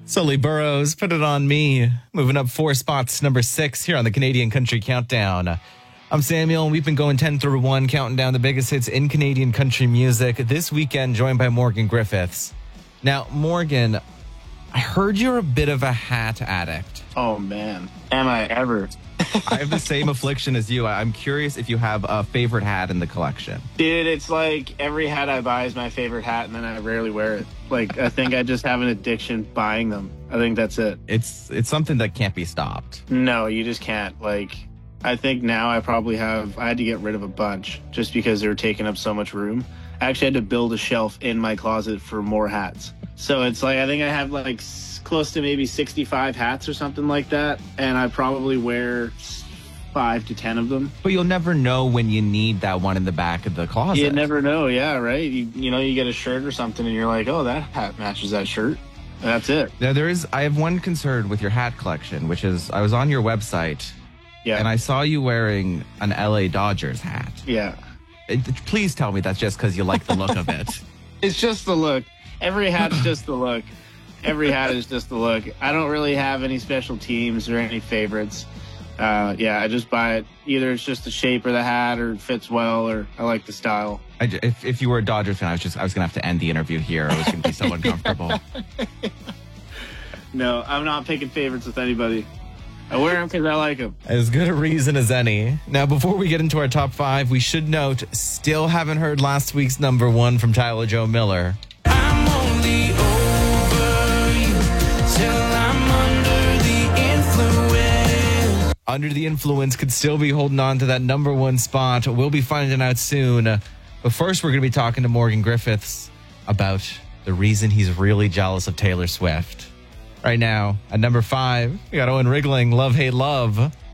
Sully Burrows, Put It On Me. Moving up 4 spots, number 6 here on the Canadian Country Countdown. I'm Samuel, and we've been going 10 through 1, counting down the biggest hits in Canadian country music. This weekend, joined by Morgan Griffiths. Now, Morgan, I heard you're a bit of a hat addict. Oh, man. Am I ever? I have the same affliction as you. I'm curious if you have a favorite hat in the collection. Dude, it's like every hat I buy is my favorite hat, and then I rarely wear it. Like, I think I just have an addiction buying them. I think that's it. It's something that can't be stopped. No, you just can't. Like, I think now I had to get rid of a bunch just because they were taking up so much room. I actually had to build a shelf in my closet for more hats. So it's like, I think I have like close to maybe 65 hats or something like that, and I probably wear 5 to 10 of them. But you'll never know when you need that one in the back of the closet. You never know, yeah, right? You know, you get a shirt or something and you're like, oh, that hat matches that shirt. And that's it. Now, I have one concern with your hat collection, which is I was on your website, and I saw you wearing an LA Dodgers hat. Yeah. Please tell me that's just because you like the look of it. It's just the look. Every hat's just the look. Every hat is just the look. I don't really have any special teams or any favorites. I just buy it. Either it's just the shape of the hat or it fits well or I like the style. If you were a Dodgers fan, I was going to have to end the interview here. I was going to be so uncomfortable. No, I'm not picking favorites with anybody. I wear them because I like them. As good a reason as any. Now, before we get into our top 5, we should note, still haven't heard last week's number 1 from Tyler Joe Miller. I'm only over you till I'm under the influence. Under the Influence could still be holding on to that number 1 spot. We'll be finding out soon. But first, we're going to be talking to Morgan Griffiths about the reason he's really jealous of Taylor Swift. Right now, at number 5, we got Owen Rigling, Love, Hate, Love.